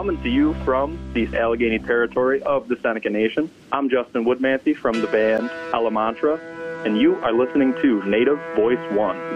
Coming to you from the Allegheny territory of the Seneca Nation, I'm Justin Woodmancy from the band Alamantra, and you are listening to Native Voice One.